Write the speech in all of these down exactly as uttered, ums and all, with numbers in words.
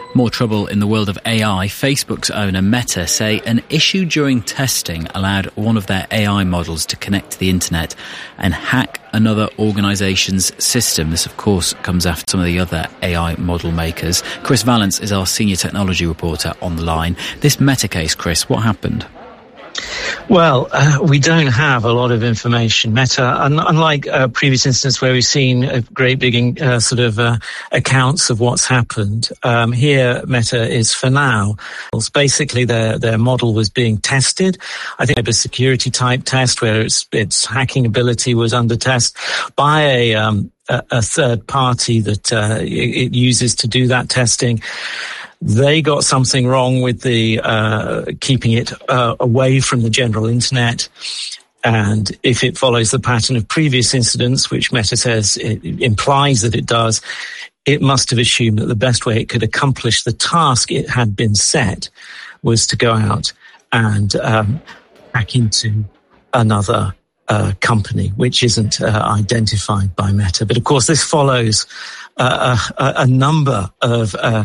More trouble in the world of A I. Facebook's owner, Meta, say an issue during testing allowed one of their A I models to connect to the internet and hack another organisation's system. This, of course, comes after some of the other A I model makers. Chris Vallance is our senior technology reporter on the line. This Meta case, Chris, what happened? Well, uh, we don't have a lot of information. Meta, un- unlike uh, previous instances where we've seen a great big uh, sort of uh, accounts of what's happened, um, here Meta is for now. Basically, their their model was being tested. I think a security type test where its its hacking ability was under test by a um, a, a third party that uh, it uses to do that testing. They got something wrong with the uh, keeping it uh, away from the general internet. And if it follows the pattern of previous incidents, which Meta says it implies that it does, it must have assumed that the best way it could accomplish the task it had been set was to go out and um, hack into another uh, company, which isn't uh, identified by Meta. But of course, this follows uh, a, a number of uh,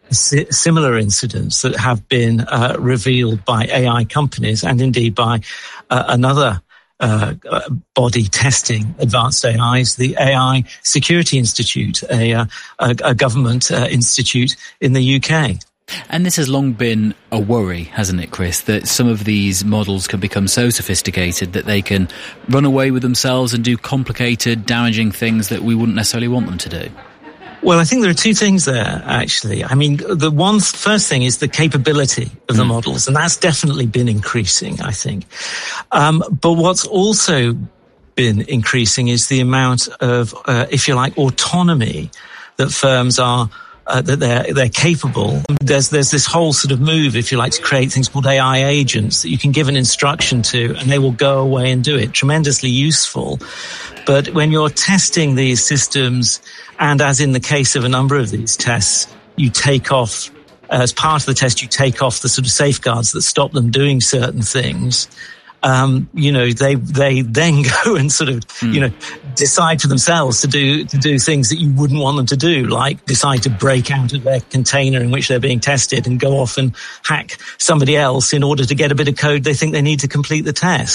similar incidents that have been uh, revealed by A I companies and indeed by uh, another uh, body testing advanced A Is, the A I Security Institute, a, uh, a, a government uh, institute in the U K. And this has long been a worry, hasn't it, Chris, that some of these models can become so sophisticated that they can run away with themselves and do complicated, damaging things that we wouldn't necessarily want them to do? Well, I think there are two things there, actually. I mean, the one first thing is the capability of the mm. models, and that's definitely been increasing, I think. Um, but what's also been increasing is the amount of, uh, if you like, autonomy that firms are Uh, that they're they're capable. There's there's this whole sort of move, if you like, to create things called A I agents that you can give an instruction to, and they will go away and do it. Tremendously useful. But when you're testing these systems, and as in the case of a number of these tests, you take off as part of the test, you take off the sort of safeguards that stop them doing certain things. Um, you know, they, they then go and sort of, mm. you know, decide for themselves to do, to do things that you wouldn't want them to do, like decide to break out of their container in which they're being tested and go off and hack somebody else in order to get a bit of code they think they need to complete the test.